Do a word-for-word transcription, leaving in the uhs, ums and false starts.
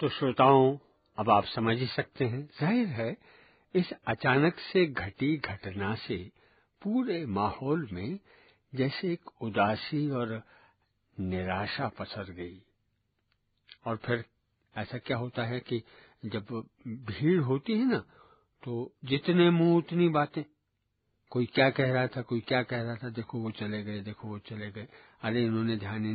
तो श्रोताओं, अब आप समझ ही सकते हैं, जाहिर है इस अचानक से घटी घटना से पूरे माहौल में जैसे एक उदासी और निराशा पसर गई। और फिर ऐसा क्या होता है कि जब भीड़ होती है ना, तो जितने मुंह उतनी बातें। कोई क्या कह रहा था, कोई क्या कह रहा था, देखो वो चले गए, देखो वो चले गए, अरे इन्होंने ध्यान